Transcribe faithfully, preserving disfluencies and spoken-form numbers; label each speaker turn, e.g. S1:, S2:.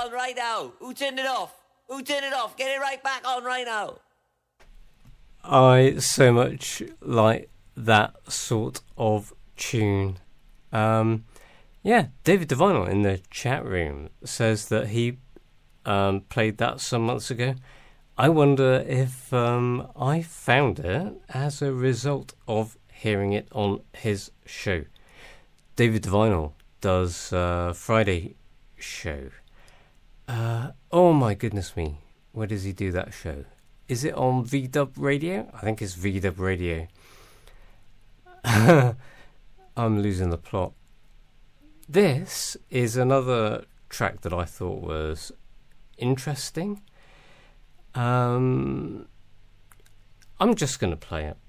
S1: on right now. Who turned it off? Who turned it off? Get it right back on right now.
S2: I so much like that sort of tune. Um, yeah, David Divinal in the chat room says that he um, played that some months ago. I wonder if um, I found it as a result of hearing it on his show. David Divinal does uh, Friday show. Uh, oh my goodness me, where does he do that show? Is it on V Dub Radio? I think it's V Dub Radio. I'm losing the plot. This is another track that I thought was interesting. Um, I'm just going to play it.